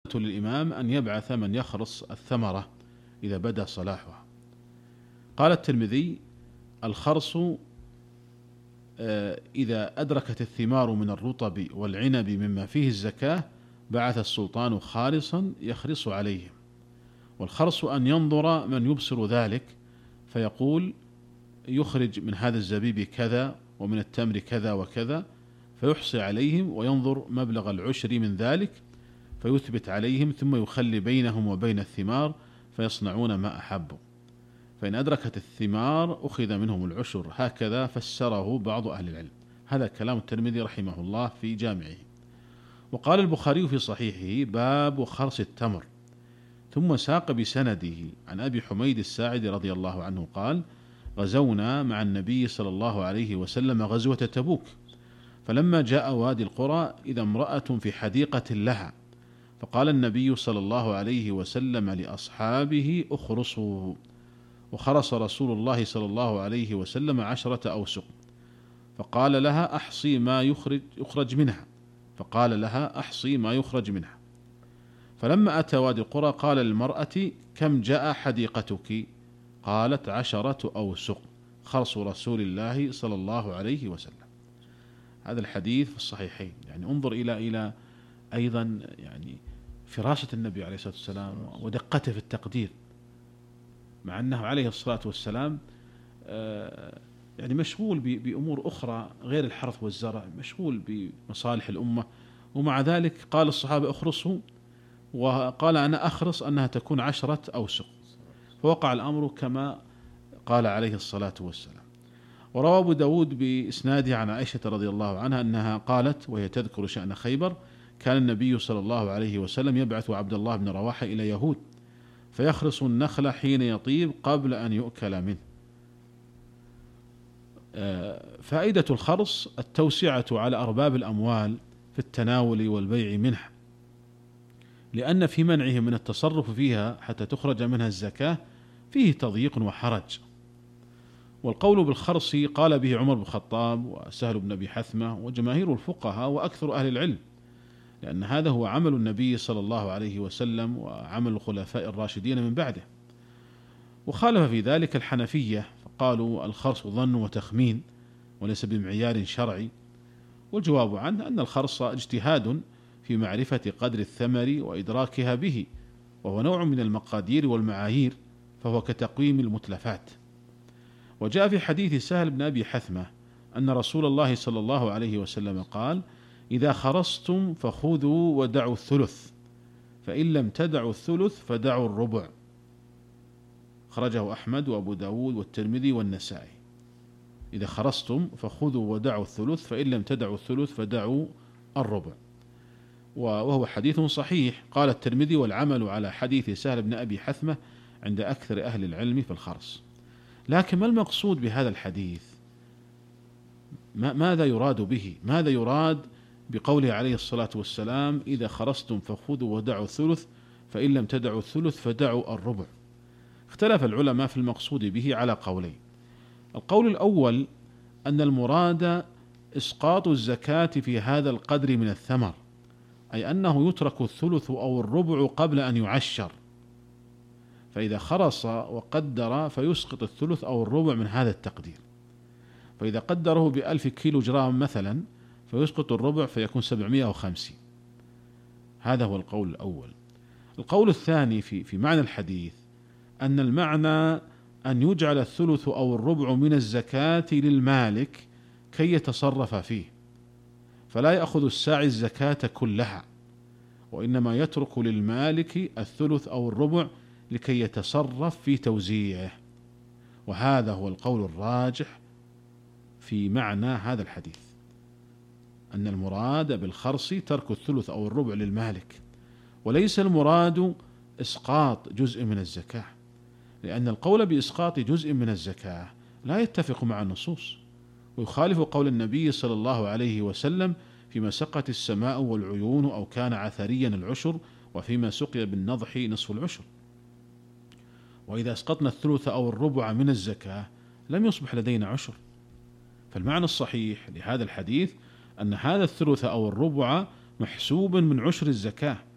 للإمام أن يبعث من يخرص الثمرة إذا بدا صلاحها. قال الترمذي: الخرص إذا أدركت الثمار من الرطب والعنب مما فيه الزكاة بعث السلطان خارصا يخرص عليهم. والخرص أن ينظر من يبصر ذلك فيقول: يخرج من هذا الزبيب كذا ومن التمر كذا وكذا، فيحصي عليهم وينظر مبلغ العشر من ذلك فيثبت عليهم، ثم يخلي بينهم وبين الثمار فيصنعون ما أحبوا، فإن أدركت الثمار أخذ منهم العشر. هكذا فسره بعض أهل العلم. هذا كلام الترمذي رحمه الله في جامعه. وقال البخاري في صحيحه: باب خرص التمر. ثم ساق بسنده عن أبي حميد الساعدي رضي الله عنه قال: غزونا مع النبي صلى الله عليه وسلم غزوة تبوك، فلما جاء وادي القرى إذا امرأة في حديقة لها، فقال النبي صلى الله عليه وسلم لأصحابه: اخرصوا. وخرص رسول الله صلى الله عليه وسلم 10 أوسق، فقال لها: أحصي ما يخرج منها. فقال لها: أحصي ما يخرج منها. فلما أتى وادي القرى قال للمرأة: كم جاء حديقتك؟ قالت: 10 أوسق، خرص رسول الله صلى الله عليه وسلم. هذا الحديث في الصحيحين. يعني انظر إلى أيضا يعني فراسة النبي عليه الصلاة والسلام ودقته في التقدير، مع أنه عليه الصلاة والسلام يعني مشغول بأمور أخرى غير الحرث والزرع، مشغول بمصالح الأمة، ومع ذلك قال الصحابة: اخرصوا، وقال: أنا أخرص أنها تكون 10 أوسق، فوقع الأمر كما قال عليه الصلاة والسلام. وروى أبو داود بإسناده عن عائشة رضي الله عنها أنها قالت وهي تذكر شأن خيبر: كان النبي صلى الله عليه وسلم يبعث عبد الله بن رواحة إلى يهود فيخرص النخل حين يطيب قبل أن يؤكل منه. فائدة الخرص التوسعة على أرباب الأموال في التناول والبيع منه، لأن في منعه من التصرف فيها حتى تخرج منها الزكاة فيه تضييق وحرج. والقول بالخرص قال به عمر بن الخطاب وسهل بن أبي حثمة وجماهير الفقهاء وأكثر أهل العلم، لأن هذا هو عمل النبي صلى الله عليه وسلم وعمل الخلفاء الراشدين من بعده. وخالف في ذلك الحنفية فقالوا: الخرص ظن وتخمين وليس بمعيار شرعي. والجواب عنه أن الخرص اجتهاد في معرفة قدر الثمر وإدراكها به، وهو نوع من المقادير والمعايير، فهو كتقويم المتلفات. وجاء في حديث سهل بن أبي حثمة أن رسول الله صلى الله عليه وسلم قال: إذا خرصتم فخذوا ودعوا الثلث، فإن لم تدعوا الثلث فدعوا الربع. خرجه أحمد وأبو داود والترمذي والنسائي. إذا خرصتم فخذوا ودعوا الثلث، فإن لم تدعوا الثلث فدعوا الربع. وهو حديث صحيح. قال الترمذي: والعمل على حديث سهل بن أبي حثمة عند أكثر أهل العلم في الخرص. لكن ما المقصود بهذا الحديث؟ ماذا يراد به؟ ماذا يراد بقوله عليه الصلاة والسلام: إذا خرصتم فخذوا ودعوا الثلث، فإن لم تدعوا الثلث فدعوا الربع؟ اختلف العلماء في المقصود به على قولين. القول الأول أن المراد إسقاط الزكاة في هذا القدر من الثمر، أي أنه يترك الثلث أو الربع قبل أن يعشر، فإذا خرص وقدر فيسقط الثلث أو الربع من هذا التقدير. فإذا قدره ب1000 كيلو جرام مثلا فيسقط الربع فيكون 750. هذا هو القول الأول. القول الثاني في معنى الحديث أن المعنى أن يجعل الثلث أو الربع من الزكاة للمالك كي يتصرف فيه، فلا يأخذ الساعي الزكاة كلها، وإنما يترك للمالك الثلث أو الربع لكي يتصرف في توزيعه. وهذا هو القول الراجح في معنى هذا الحديث، أن المراد بالخرص ترك الثلث أو الربع للمالك، وليس المراد إسقاط جزء من الزكاة، لأن القول بإسقاط جزء من الزكاة لا يتفق مع النصوص، ويخالف قول النبي صلى الله عليه وسلم: فيما سقت السماء والعيون أو كان عثريا العشر، وفيما سقي بالنضح نصف العشر. وإذا أسقطنا الثلث أو الربع من الزكاة لم يصبح لدينا عشر. فالمعنى الصحيح لهذا الحديث أن هذا الثلث أو الربع محسوب من عشر الزكاة،